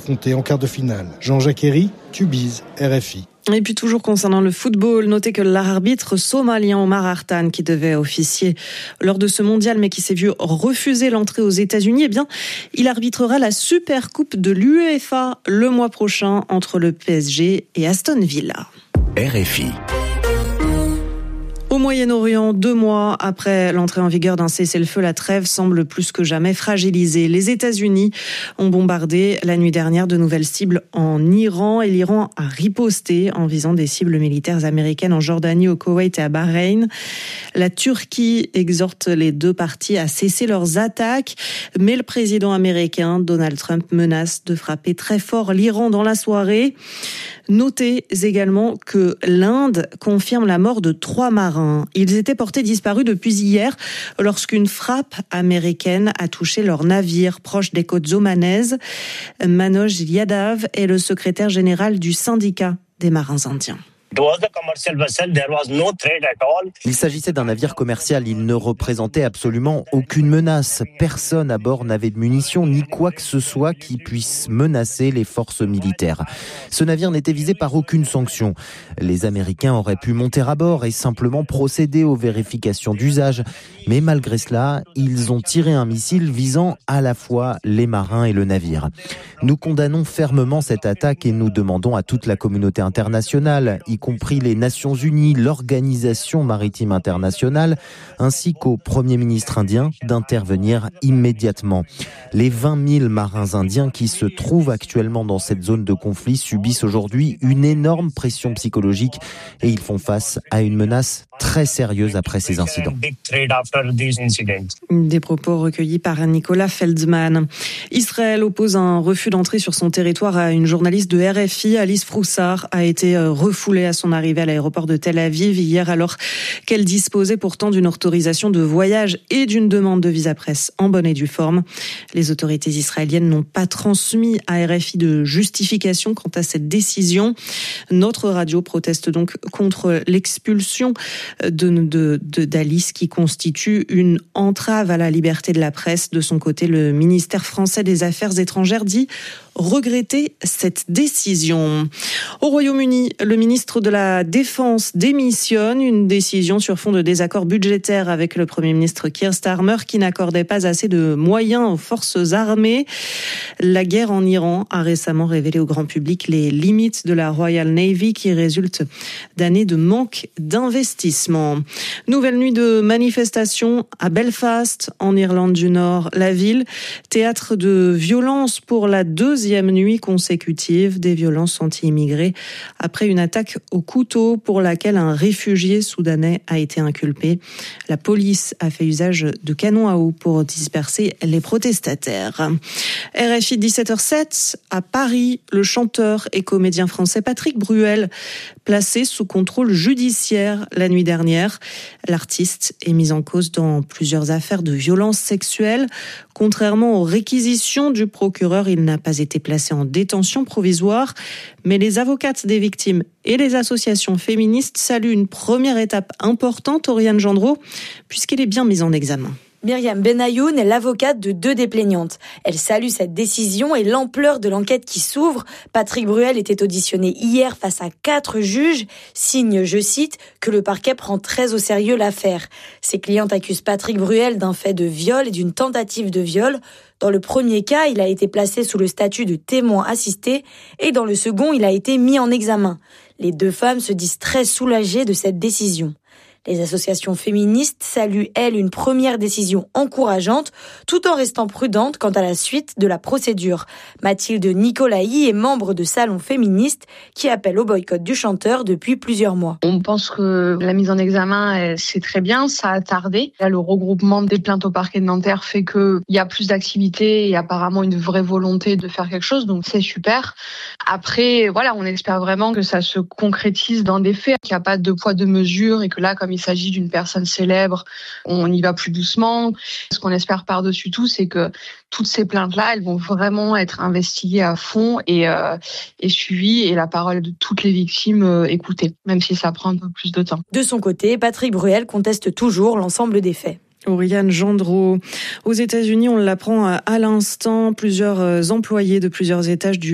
affronter en quart de finale. Jean-Jacques Herry, Tubize, RFI. Et puis toujours concernant le football, notez que l'arbitre somalien Omar Hartan, qui devait officier lors de ce mondial mais qui s'est vu refuser l'entrée aux États-Unis, il arbitrera la Super Coupe de l'UEFA le mois prochain entre le PSG et Aston Villa. RFI. Au Moyen-Orient, 2 mois après l'entrée en vigueur d'un cessez-le-feu, la trêve semble plus que jamais fragilisée. Les États-Unis ont bombardé la nuit dernière de nouvelles cibles en Iran et l'Iran a riposté en visant des cibles militaires américaines en Jordanie, au Koweït et à Bahreïn. La Turquie exhorte les deux parties à cesser leurs attaques, mais le président américain Donald Trump menace de frapper très fort l'Iran dans la soirée. Notez également que l'Inde confirme la mort de 3 marins. Ils étaient portés disparus depuis hier lorsqu'une frappe américaine a touché leur navire proche des côtes omanaises. Manoj Yadav est le secrétaire général du syndicat des marins indiens. Il s'agissait d'un navire commercial, il ne représentait absolument aucune menace. Personne à bord n'avait de munitions ni quoi que ce soit qui puisse menacer les forces militaires. Ce navire n'était visé par aucune sanction. Les Américains auraient pu monter à bord et simplement procéder aux vérifications d'usage. Mais malgré cela, ils ont tiré un missile visant à la fois les marins et le navire. Nous condamnons fermement cette attaque et nous demandons à toute la communauté internationale, y compris les Nations Unies, l'Organisation maritime internationale, ainsi qu'au Premier ministre indien, d'intervenir immédiatement. Les 20 000 marins indiens qui se trouvent actuellement dans cette zone de conflit subissent aujourd'hui une énorme pression psychologique et ils font face à une menace très sérieuse après ces incidents. Des propos recueillis par Nicolas Feldman. Israël oppose un refus d'entrée sur son territoire à une journaliste de RFI. Alice Froussard a été refoulée à son arrivée à l'aéroport de Tel Aviv hier alors qu'elle disposait pourtant d'une autorisation de voyage et d'une demande de visa presse en bonne et due forme. Les autorités israéliennes n'ont pas transmis à RFI de justification quant à cette décision. Notre radio proteste donc contre l'expulsion d'Alice qui constitue une entrave à la liberté de la presse. De son côté, le ministère français des Affaires étrangères dit regretter cette décision. Au Royaume-Uni, le ministre de la Défense démissionne, une décision sur fond de désaccord budgétaire avec le Premier ministre Keir Starmer qui n'accordait pas assez de moyens aux forces armées. La guerre en Iran a récemment révélé au grand public les limites de la Royal Navy qui résultent d'années de manque d'investissement. Nouvelle nuit de manifestation à Belfast, en Irlande du Nord. La ville, théâtre de violences pour la 2e nuit consécutive, des violences anti-immigrés après une attaque au couteau pour laquelle un réfugié soudanais a été inculpé. La police a fait usage de canons à eau pour disperser les protestataires. RFI 17h07, à Paris, le chanteur et comédien français Patrick Bruel, placé sous contrôle judiciaire la nuit dernière. L'artiste est mis en cause dans plusieurs affaires de violences sexuelles. Contrairement aux réquisitions du procureur, il n'a pas été placé en détention provisoire. Mais les avocates des victimes et les associations féministes saluent une première étape importante, Oriane Gendreau, puisqu'elle est bien mise en examen. Myriam Benayoun est l'avocate de 2 des plaignantes. Elle salue cette décision et l'ampleur de l'enquête qui s'ouvre. Patrick Bruel était auditionné hier face à 4 juges, signe, je cite, que le parquet prend très au sérieux l'affaire. Ses clientes accusent Patrick Bruel d'un fait de viol et d'une tentative de viol. Dans le premier cas, il a été placé sous le statut de témoin assisté et dans le second, il a été mis en examen. Les 2 femmes se disent très soulagées de cette décision. Les associations féministes saluent, elles, une première décision encourageante, tout en restant prudentes quant à la suite de la procédure. Mathilde Nicolaï est membre de Salon Féministe qui appelle au boycott du chanteur depuis plusieurs mois. On pense que la mise en examen, c'est très bien, ça a tardé. Là, le regroupement des plaintes au parquet de Nanterre fait qu'il y a plus d'activité et apparemment une vraie volonté de faire quelque chose, donc c'est super. Après, voilà, on espère vraiment que ça se concrétise dans des faits, qu'il n'y a pas de poids de mesure et que là, comme il s'agit d'une personne célèbre, on y va plus doucement. Ce qu'on espère par-dessus tout, c'est que toutes ces plaintes-là, elles vont vraiment être investiguées à fond et suivies et la parole de toutes les victimes écoutée, même si ça prend un peu plus de temps. De son côté, Patrick Bruel conteste toujours l'ensemble des faits. Oriane Gendreau. Aux États-Unis, on l'apprend à l'instant, plusieurs employés de plusieurs étages du